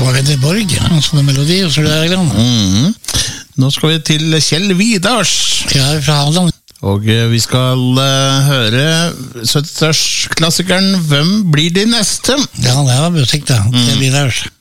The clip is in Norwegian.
Vedre Borg, som er melodi, og så er det reglene. Nå skal vi til Kjell Vidars. Ja, fra Havland. Og vi skal høre 70-årsklassikeren Hvem blir de neste? Ja, det var musikk da, Kjell Vidars.